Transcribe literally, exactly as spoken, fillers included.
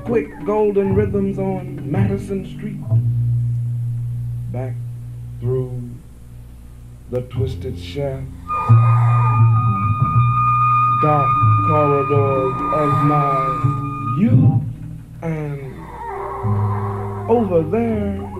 quick golden rhythms on Madison Street, back through the twisted shaft, dark corridors of my youth, and over there